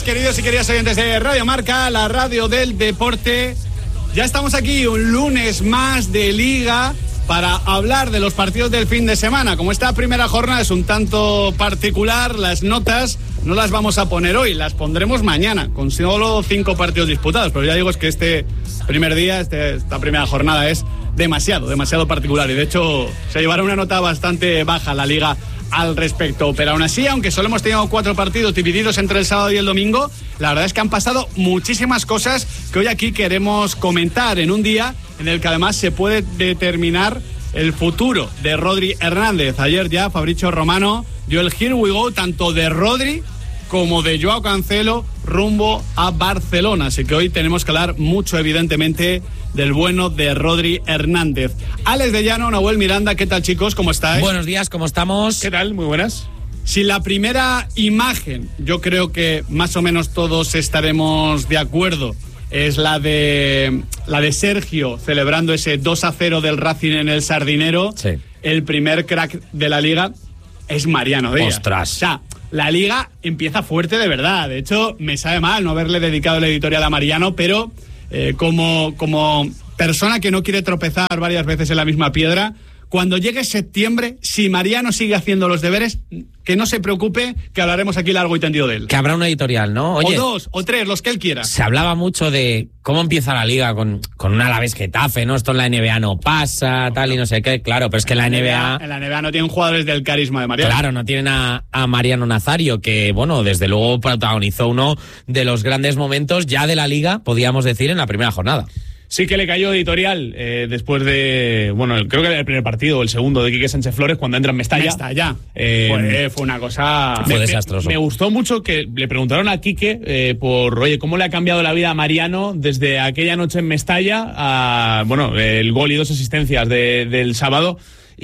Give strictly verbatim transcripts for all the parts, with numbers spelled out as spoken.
queridos y queridas oyentes de Radio Marca, la radio del deporte. Ya estamos aquí un lunes más de Liga para hablar de los partidos del fin de semana. Como esta primera jornada es un tanto particular, las notas no las vamos a poner hoy, las pondremos mañana, con solo cinco partidos disputados. Pero ya digo, es que este primer día, este, esta primera jornada es demasiado, demasiado particular. Y de hecho se llevará una nota bastante baja la Liga al respecto, pero aún así, aunque solo hemos tenido cuatro partidos divididos entre el sábado y el domingo, la verdad es que han pasado muchísimas cosas que hoy aquí queremos comentar en un día en el que además se puede determinar el futuro de Rodri Hernández. Ayer ya Fabrizio Romano dio el here we go tanto de Rodri como de Joao Cancelo rumbo a Barcelona, así que hoy tenemos que hablar mucho evidentemente del bueno de Rodri Hernández. Alex de Llano, Nahuel Miranda, ¿qué tal, chicos? ¿Cómo estáis? Buenos días, ¿cómo estamos? ¿Qué tal? Muy buenas. Si la primera imagen, yo creo que más o menos todos estaremos de acuerdo, es la de la de Sergio celebrando ese dos a cero del Racing en el Sardinero, sí. El primer crack de la Liga es Mariano Díaz. Ostras. O sea, la Liga empieza fuerte de verdad. De hecho, me sabe mal no haberle dedicado el editorial a Mariano, pero eh, como, como persona que no quiere tropezar varias veces en la misma piedra, cuando llegue septiembre, si Mariano sigue haciendo los deberes, que no se preocupe, que hablaremos aquí largo y tendido de él. Que habrá una editorial, ¿no? Oye, o dos, o tres, los que él quiera. Se hablaba mucho de cómo empieza la Liga con, con un Alavés Getafe, ¿no? Esto en la N B A no pasa, tal y no sé qué. Claro, pero es que en la N B A... En la N B A no tienen jugadores del carisma de Mariano. Claro, no tienen a, a Mariano Nazario, que, bueno, desde luego protagonizó uno de los grandes momentos ya de la Liga, podríamos decir, en la primera jornada. Sí que le cayó editorial eh, después de, bueno, creo que era el primer partido o el segundo de Quique Sánchez Flores cuando entra en Mestalla. Mestalla. Eh, fue, fue una cosa... Fue me, desastroso. Me, me gustó mucho que le preguntaron a Quique eh, por, oye, ¿cómo le ha cambiado la vida a Mariano desde aquella noche en Mestalla a, bueno, el gol y dos asistencias de, del sábado?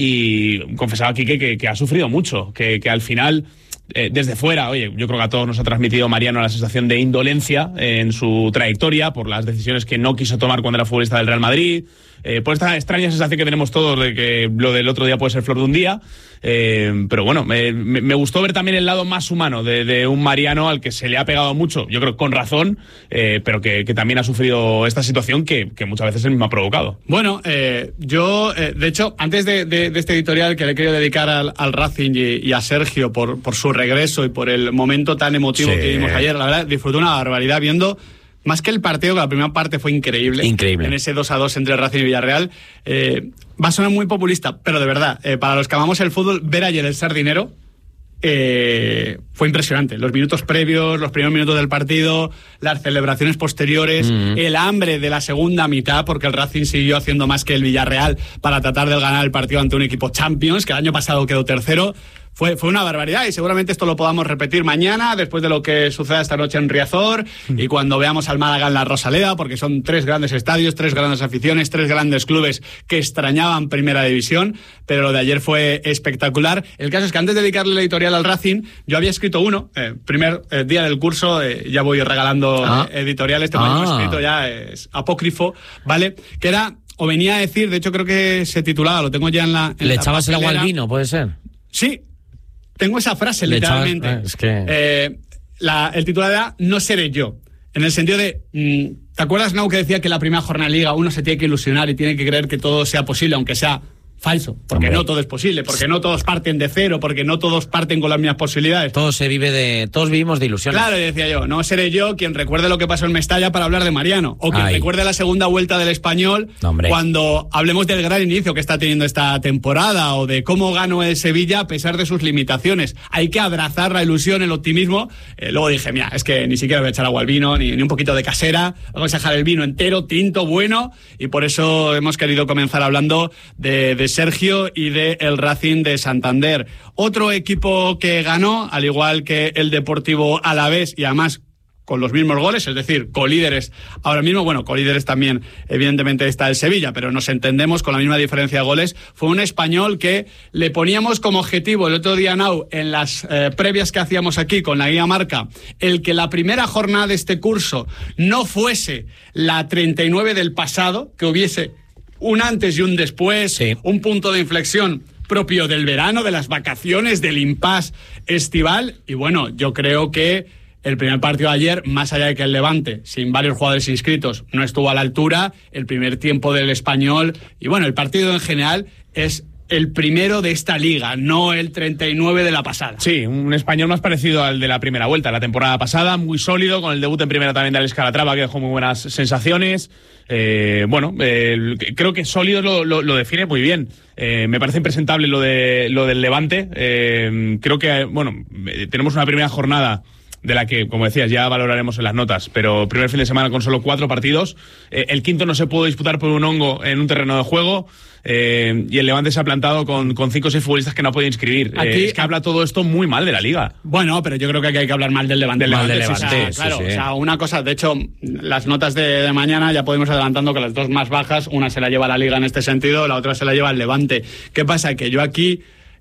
Y confesaba a Quique que, que ha sufrido mucho, que, que al final... Eh, desde fuera, oye, yo creo que a todos nos ha transmitido Mariano la sensación de indolencia eh, en su trayectoria por las decisiones que no quiso tomar cuando era futbolista del Real Madrid, eh, por esta extraña sensación que tenemos todos de que lo del otro día puede ser flor de un día, eh, pero bueno, me, me, me gustó ver también el lado más humano de, de un Mariano al que se le ha pegado mucho, yo creo con razón, eh, pero que, que también ha sufrido esta situación que, que muchas veces él mismo ha provocado. Bueno, eh, yo, eh, de hecho, antes de, de, de este editorial que le he querido dedicar al, al Racing y, y a Sergio por, por su regreso y por el momento tan emotivo sí. que vimos ayer, la verdad, disfruté una barbaridad viendo, más que el partido, que la primera parte fue increíble, increíble. En ese dos a dos entre Racing y Villarreal, eh, va a sonar muy populista, pero de verdad, eh, para los que amamos el fútbol, ver ayer el Sardinero eh, fue impresionante. Los minutos previos, los primeros minutos del partido, las celebraciones posteriores, mm-hmm. el hambre de la segunda mitad, porque el Racing siguió haciendo más que el Villarreal para tratar de ganar el partido ante un equipo Champions, que el año pasado quedó tercero. Fue, fue una barbaridad y seguramente esto lo podamos repetir mañana después de lo que suceda esta noche en Riazor mm. y cuando veamos al Málaga en la Rosaleda, porque son tres grandes estadios, tres grandes aficiones, tres grandes clubes que extrañaban Primera División, pero lo de ayer fue espectacular. El caso es que antes de dedicarle la editorial al Racing, yo había escrito uno, eh, primer eh, día del curso, eh, ya voy regalando ah. eh, editoriales, este ah. año escrito ya, es apócrifo, ¿vale? Que era, o venía a decir, de hecho creo que se titulaba, lo tengo ya en la... En ¿Le la echabas papelera. el agua al vino, puede ser? Sí. Tengo esa frase, Le literalmente. Echabas, eh, es que... eh, la, el titular era No seré yo. En el sentido de... Mmm, ¿te acuerdas, Nau, que decía que la primera jornada de Liga uno se tiene que ilusionar y tiene que creer que todo sea posible, aunque sea falso? Porque Hombre. no todo es posible, porque no todos parten de cero, porque no todos parten con las mismas posibilidades. Todo se vive de... Todos vivimos de ilusiones. Claro, decía yo, no seré yo quien recuerde lo que pasó en Mestalla para hablar de Mariano, o quien Ay. recuerde la segunda vuelta del Español Hombre. cuando hablemos del gran inicio que está teniendo esta temporada, o de cómo ganó el Sevilla a pesar de sus limitaciones. Hay que abrazar la ilusión, el optimismo. Eh, luego dije, mira, es que ni siquiera voy a echar agua al vino, ni, ni un poquito de casera, vamos a dejar el vino entero, tinto, bueno, y por eso hemos querido comenzar hablando de, de Sergio y de el Racing de Santander. Otro equipo que ganó, al igual que el Deportivo Alavés, y además con los mismos goles, es decir, colíderes ahora mismo, bueno, colíderes también evidentemente está el Sevilla, pero nos entendemos con la misma diferencia de goles, fue un Español que le poníamos como objetivo el otro día, Nau, en las eh, previas que hacíamos aquí con la guía Marca, el que la primera jornada de este curso no fuese la treinta y nueve del pasado, que hubiese un antes y un después, sí. un punto de inflexión propio del verano, de las vacaciones, del impasse estival, y bueno, yo creo que el primer partido de ayer, más allá de que el Levante, sin varios jugadores inscritos, no estuvo a la altura, el primer tiempo del Español, y bueno, el partido en general es el primero de esta liga, no el treinta y nueve de la pasada. Sí, un Español más parecido al de la primera vuelta, la temporada pasada, muy sólido, con el debut en primera también de Alex Calatrava, que dejó muy buenas sensaciones. Eh, bueno, eh, creo que sólido lo, lo, lo define muy bien. Eh, me parece impresentable lo de lo del Levante. Eh, creo que, bueno, tenemos una primera jornada de la que, como decías, ya valoraremos en las notas, pero primer fin de semana con solo cuatro partidos. Eh, el quinto no se pudo disputar por un hongo en un terreno de juego. Eh, y el Levante se ha plantado con, con cinco o seis futbolistas que no puede inscribir. Aquí, eh, es que habla todo esto muy mal de la Liga. Bueno, pero yo creo que aquí hay que hablar mal del Levante. Del Levante, del Levante, o sea, sí, claro, sí. O sea, una cosa, de hecho, las notas de, de mañana ya podemos adelantando que las dos más bajas, una se la lleva la Liga en este sentido, la otra se la lleva el Levante. ¿Qué pasa? Que yo aquí,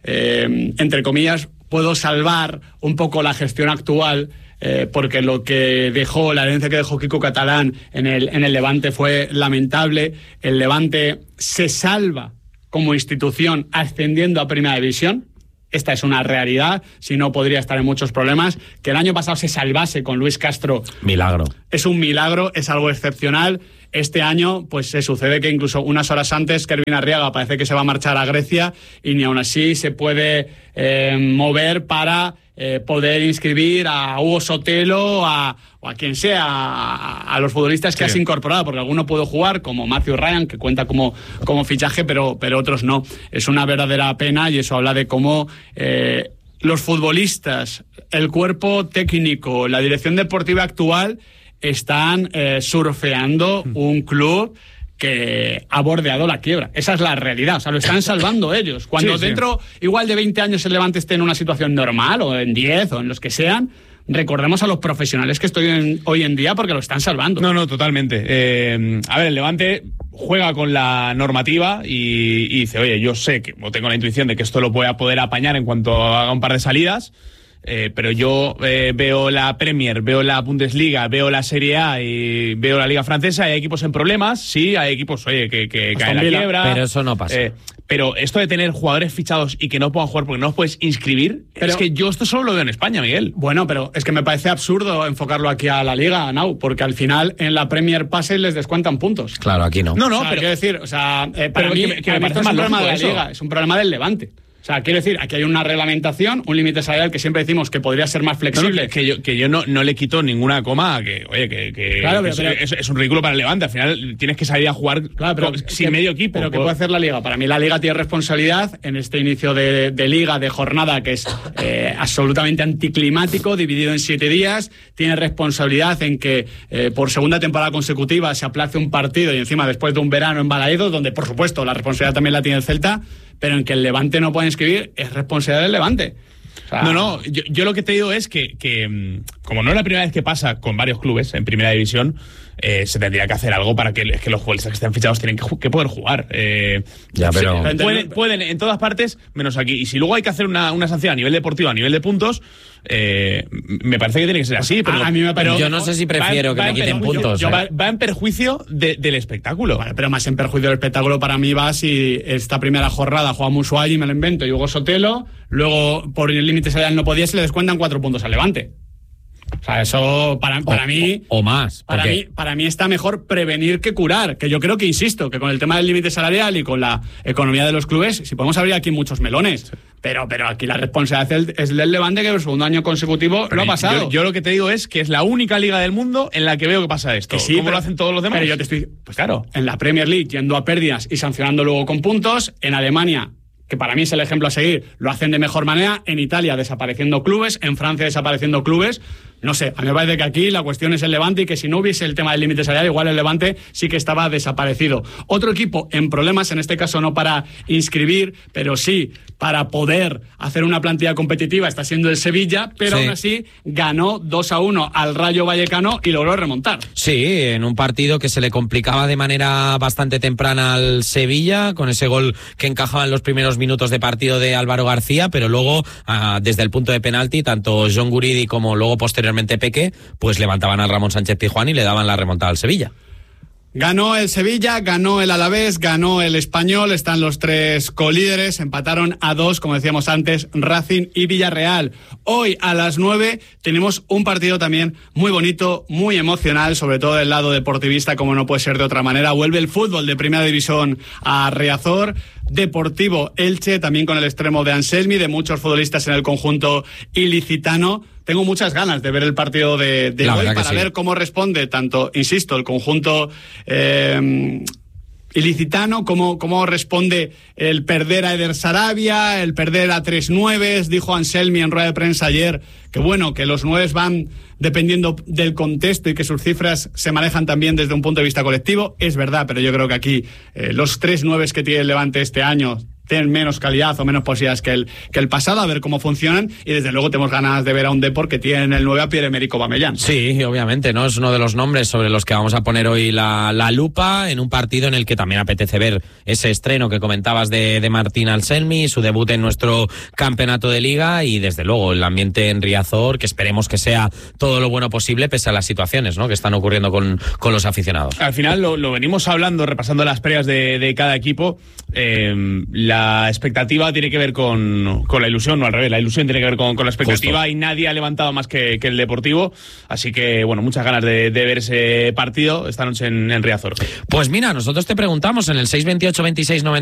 eh, entre comillas, puedo salvar un poco la gestión actual, Eh, porque lo que dejó, la herencia que dejó Quico Catalán en el, en el Levante fue lamentable. El Levante se salva como institución ascendiendo a Primera División. Esta es una realidad, si no podría estar en muchos problemas. Que el año pasado se salvase con Luis Castro. Milagro. Es un milagro, es algo excepcional. Este año, pues se sucede que incluso unas horas antes, Kervin Arriaga parece que se va a marchar a Grecia y ni aún así se puede eh, mover para eh, poder inscribir a Hugo Sotelo a, o a quien sea, a, a los futbolistas que sí has incorporado, porque alguno puede jugar, como Matthew Ryan, que cuenta como, como fichaje, pero, pero otros no. Es una verdadera pena y eso habla de cómo eh, los futbolistas, el cuerpo técnico, la dirección deportiva actual están eh, surfeando un club que ha bordeado la quiebra. Esa es la realidad, o sea, lo están salvando ellos. Cuando sí, dentro, sí. igual de veinte años el Levante esté en una situación normal, o en diez, o en los que sean, recordemos a los profesionales que estoy en, hoy en día porque lo están salvando. No, no, totalmente. Eh, a ver, el Levante juega con la normativa y, y dice, oye, yo sé que, o tengo la intuición de que esto lo voy a poder apañar en cuanto haga un par de salidas. Eh, pero yo eh, veo la Premier, veo la Bundesliga, veo la Serie A y veo la Liga Francesa. Hay equipos en problemas, sí, hay equipos, oye, que, que caen en la quiebra. Pero eso no pasa. Eh, pero esto de tener jugadores fichados y que no puedan jugar porque no los puedes inscribir, pero es que yo esto solo lo veo en España, Miguel. Bueno, pero es que me parece absurdo enfocarlo aquí a la Liga, Nau, porque al final en la Premier Pases les descuentan puntos. Claro, aquí no. No, no, o sea, pero quiero decir, o sea, eh, para pero mí, que me, que me parece es un problema de la eso. Liga, es un problema del Levante. O sea, quiero decir, aquí hay una reglamentación, un límite salarial que siempre decimos que podría ser más flexible. No, no, que, que yo, que yo no, no le quito ninguna coma, que oye, que, que, claro, pero, que pero, es, es un ridículo para el Levante. Al final tienes que salir a jugar claro, pero, con, sin que, medio equipo. Pero ¿qué puede hacer la Liga? Para mí la Liga tiene responsabilidad en este inicio de, de Liga, de jornada, que es eh, absolutamente anticlimático, dividido en siete días. Tiene responsabilidad en que eh, por segunda temporada consecutiva se aplace un partido y encima después de un verano embalaído, donde por supuesto la responsabilidad también la tiene el Celta, pero en que el Levante no puede inscribir es responsabilidad del Levante. O sea, no, no, yo, yo lo que te digo es que, que, como no es la primera vez que pasa con varios clubes en Primera División, eh, se tendría que hacer algo para que, es que los futbolistas que estén fichados tienen que, que poder jugar. Eh, ya, pero... se, pueden, pueden en todas partes, menos aquí. Y si luego hay que hacer una, una sanción a nivel deportivo, a nivel de puntos, eh, me parece que tiene que ser así. Pero, a mí me parece, pero yo no sé si prefiero va, que va me quiten puntos. Yo, eh. va, va en perjuicio de, del espectáculo. Vale, pero más en perjuicio del espectáculo para mí va si esta primera jornada juega Musuayi, me lo invento, y Hugo Sotelo, luego por el límite salarial no podía, se le descuentan cuatro puntos al Levante. O sea, eso para, para o, mí... O, o más. Para mí, para mí está mejor prevenir que curar. Que yo creo que, insisto, que con el tema del límite salarial y con la economía de los clubes, si podemos abrir aquí muchos melones. Pero, pero aquí la responsabilidad es del Levante, que por segundo año consecutivo pero lo ha pasado. Yo, yo lo que te digo es que es la única liga del mundo en la que veo que pasa esto. Que sí, ¿Cómo pero, lo hacen todos los demás? Pero yo te estoy... Pues claro, en la Premier League, yendo a pérdidas y sancionando luego con puntos. En Alemania, que para mí es el ejemplo a seguir, lo hacen de mejor manera. En Italia, desapareciendo clubes. En Francia, desapareciendo clubes. No sé, a mí me parece que aquí la cuestión es el Levante y que si no hubiese el tema del límite salarial, igual el Levante sí que estaba desaparecido. Otro equipo en problemas, en este caso no para inscribir, pero sí para poder hacer una plantilla competitiva, está siendo el Sevilla, pero sí. Aún así ganó dos a uno al Rayo Vallecano y logró remontar. Sí, en un partido que se le complicaba de manera bastante temprana al Sevilla, con ese gol que encajaba en los primeros minutos de partido de Álvaro García, pero luego, ah, desde el punto de penalti, tanto John Guridi como luego posteriormente Peque, pues levantaban al Ramón Sánchez Pizjuán y le daban la remontada al Sevilla. Ganó el Sevilla, ganó el Alavés, ganó el Español, están los tres colíderes, empataron a dos, como decíamos antes, Racing y Villarreal. Hoy a las nueve tenemos un partido también muy bonito, muy emocional, sobre todo del lado deportivista, como no puede ser de otra manera. Vuelve el fútbol de Primera División a Riazor, Deportivo Elche, también con el extremo de Anselmi, de muchos futbolistas en el conjunto ilicitano. Tengo muchas ganas de ver el partido de, de hoy para sí. ver cómo responde tanto, insisto, el conjunto eh, ilicitano, cómo, cómo responde el perder a Eder Sarabia, el perder a tres nueves. Dijo Anselmi en rueda de prensa ayer que bueno, que los nueves van dependiendo del contexto y que sus cifras se manejan también desde un punto de vista colectivo. Es verdad, pero yo creo que aquí eh, los tres nueves que tiene el Levante este año tienen menos calidad o menos posibilidades que el, que el pasado, a ver cómo funcionan, y desde luego tenemos ganas de ver a un Depor que tiene el nueve a Pierre-Emerick Aubameyang. Sí, obviamente, ¿no? Es uno de los nombres sobre los que vamos a poner hoy la, la lupa, en un partido en el que también apetece ver ese estreno que comentabas de, de Martín Anselmi, su debut en nuestro campeonato de liga, y desde luego el ambiente en Riazor, que esperemos que sea todo lo bueno posible pese a las situaciones, ¿no?, que están ocurriendo con, con los aficionados. Al final lo, lo venimos hablando, repasando las previas de, de cada equipo. Eh, la La expectativa tiene que ver con, con la ilusión, no al revés, la ilusión tiene que ver con, con la expectativa. Justo. Y nadie ha levantado más que, que el Deportivo, así que bueno, muchas ganas de, de ver ese partido esta noche en, en Riazor. Pues mira, nosotros te preguntamos en el seis veintiocho veintiséis noventa